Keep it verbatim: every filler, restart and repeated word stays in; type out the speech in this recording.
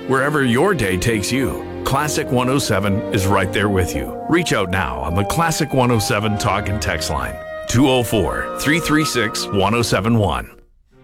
Wherever your day takes you, Classic one oh seven is right there with you. Reach out now on the Classic one oh seven talk and text line, two oh four, three three six, one oh seven one.